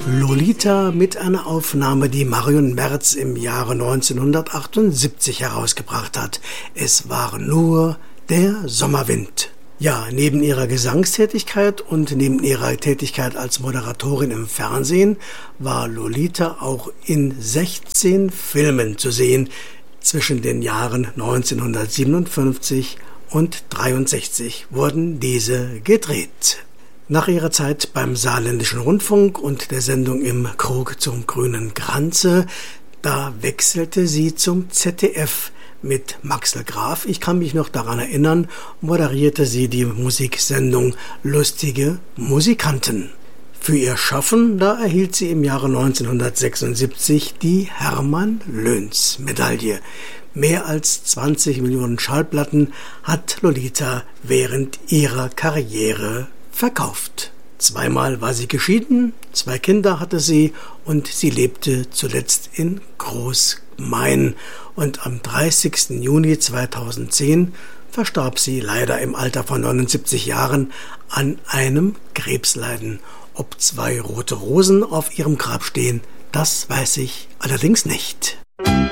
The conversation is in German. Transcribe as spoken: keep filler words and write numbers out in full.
Lolita mit einer Aufnahme, die Marion Merz im Jahre neunzehnhundertachtundsiebzig herausgebracht hat. Es war nur der Sommerwind. Ja, neben ihrer Gesangstätigkeit und neben ihrer Tätigkeit als Moderatorin im Fernsehen war Lolita auch in sechzehn Filmen zu sehen zwischen den Jahren neunzehnhundertsiebenundfünfzig und dreiundsechzig wurden diese gedreht. Nach ihrer Zeit beim Saarländischen Rundfunk und der Sendung Im Krug zum grünen Kranze, da wechselte sie zum Z D F. Mit Maxel Graf, ich kann mich noch daran erinnern, moderierte sie die Musiksendung Lustige Musikanten. Für ihr Schaffen, da erhielt sie im Jahre neunzehnhundertsechsundsiebzig die Hermann-Löns-Medaille. Mehr als zwanzig Millionen Schallplatten hat Lolita während ihrer Karriere verkauft. Zweimal war sie geschieden, zwei Kinder hatte sie und sie lebte zuletzt in Großmain. Und am dreißigsten Juni zweitausendzehn verstarb sie leider im Alter von neunundsiebzig Jahren an einem Krebsleiden. Ob zwei rote Rosen auf ihrem Grab stehen, das weiß ich allerdings nicht.